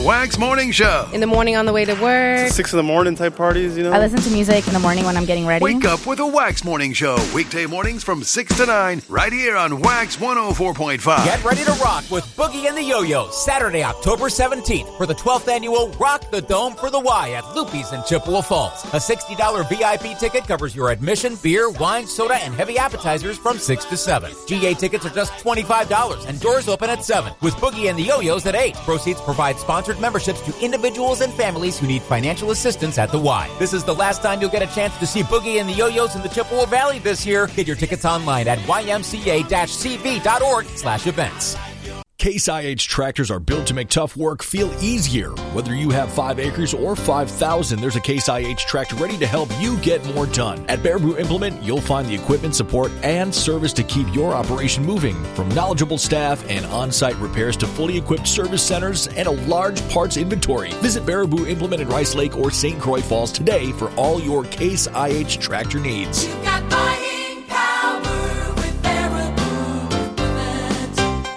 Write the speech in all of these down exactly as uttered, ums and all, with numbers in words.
Wax Morning Show. In the morning on the way to work. Six in the morning type parties, you know? I listen to music in the morning when I'm getting ready. Wake up with a Wax Morning Show. Weekday mornings from six to nine, right here on Wax one oh four point five. Get ready to rock with Boogie and the Yo-Yos, Saturday, October seventeenth, for the twelfth annual Rock the Dome for the Y at Loopy's in Chippewa Falls. A sixty dollars V I P ticket covers your admission, beer, wine, soda, and heavy appetizers from six to seven. G A tickets are just twenty-five dollars, and doors open at seven, with Boogie and the Yo-Yos at eight. Proceeds provide sponsored memberships to individuals and families who need financial assistance at the Y. This is the last time you'll get a chance to see Boogie and the Yo-Yos in the Chippewa Valley this year. Get your tickets online at y m c a dash c v dot org slash events. Case I H tractors are built to make tough work feel easier. Whether you have five acres or five thousand, there's a Case I H tractor ready to help you get more done. At Baraboo Implement, you'll find the equipment, support, and service to keep your operation moving. From knowledgeable staff and on-site repairs to fully equipped service centers and a large parts inventory. Visit Baraboo Implement in Rice Lake or Saint Croix Falls today for all your Case I H tractor needs. You've got buying power with Baraboo Implement.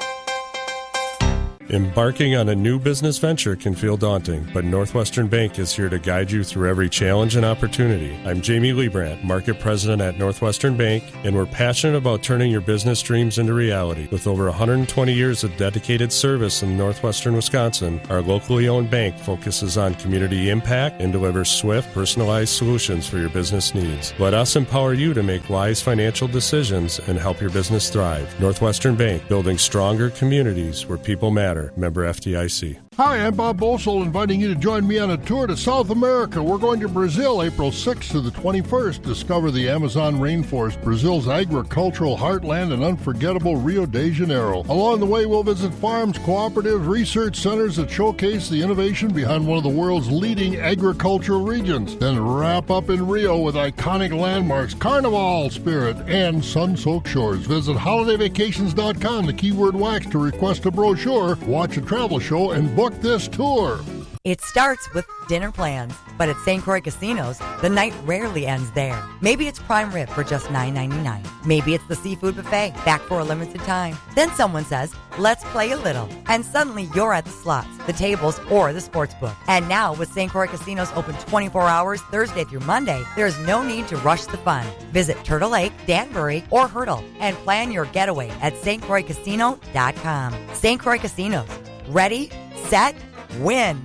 Embarking on a new business venture can feel daunting, but Northwestern Bank is here to guide you through every challenge and opportunity. I'm Jamie Liebrandt, Market President at Northwestern Bank, and we're passionate about turning your business dreams into reality. With over one hundred twenty years of dedicated service in northwestern Wisconsin, our locally owned bank focuses on community impact and delivers swift, personalized solutions for your business needs. Let us empower you to make wise financial decisions and help your business thrive. Northwestern Bank, building stronger communities where people matter. Member F D I C. Hi, I'm Bob Bosel, inviting you to join me on a tour to South America. We're going to Brazil April sixth to the twenty-first. Discover the Amazon rainforest, Brazil's agricultural heartland, and unforgettable Rio de Janeiro. Along the way, we'll visit farms, cooperatives, research centers that showcase the innovation behind one of the world's leading agricultural regions. Then wrap up in Rio with iconic landmarks, Carnival spirit, and sun-soaked shores. Visit holiday vacations dot com, the keyword wax, to request a brochure, watch a travel show, and book this tour. It starts with dinner plans, but at Saint Croix Casinos, the night rarely ends there. Maybe it's prime rib for just nine ninety-nine. Maybe it's the seafood buffet, back for a limited time. Then someone says, let's play a little. And suddenly you're at the slots, the tables, or the sports book. And now with Saint Croix Casinos open twenty-four hours, Thursday through Monday, there's no need to rush the fun. Visit Turtle Lake, Danbury, or Hurdle and plan your getaway at s t croix casino dot com. Saint Croix Casinos. Ready, set, win.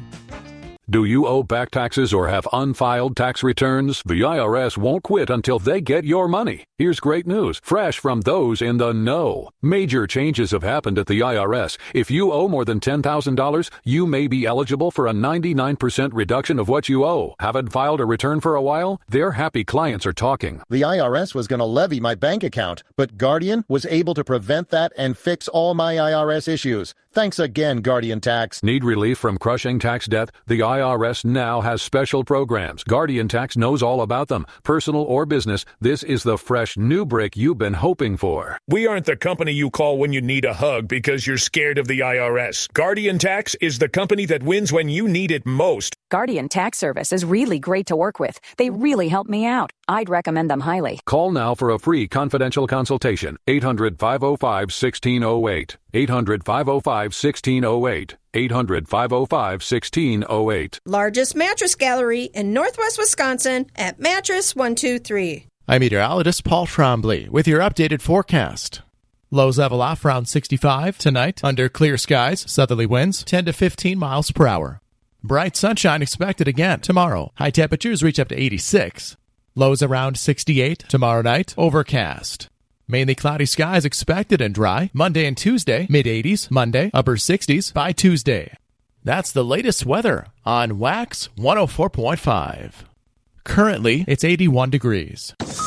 Do you owe back taxes or have unfiled tax returns? The I R S won't quit until they get your money. Here's great news, fresh from those in the know. Major changes have happened at the I R S. If you owe more than ten thousand dollars, you may be eligible for a ninety-nine percent reduction of what you owe. Haven't filed a return for a while? Their happy clients are talking. The I R S was going to levy my bank account, but Guardian was able to prevent that and fix all my I R S issues. Thanks again, Guardian Tax. Need relief from crushing tax debt? The I R S now has special programs. Guardian Tax knows all about them. Personal or business, this is the fresh new brick you've been hoping for. We aren't the company you call when you need a hug because you're scared of the I R S. Guardian Tax is the company that wins when you need it most. Guardian Tax Service is really great to work with. They really help me out. I'd recommend them highly. Call now for a free confidential consultation. eight hundred, five oh five, one six oh eight. eight hundred, five oh five, one six oh eight. eight hundred, five oh five, one six oh eight. Largest mattress gallery in Northwest Wisconsin at Mattress one two three. I'm meteorologist Paul Trombley with your updated forecast. Lows level off around sixty-five tonight. Under clear skies, southerly winds ten to fifteen miles per hour. Bright sunshine expected again tomorrow. High temperatures reach up to eighty-six. Lows around sixty-eight. Tomorrow night, overcast. Mainly cloudy skies expected and dry. Monday and Tuesday, mid-eighties. Monday, upper sixties by Tuesday. That's the latest weather on Wax one oh four point five. Currently, it's eighty-one degrees.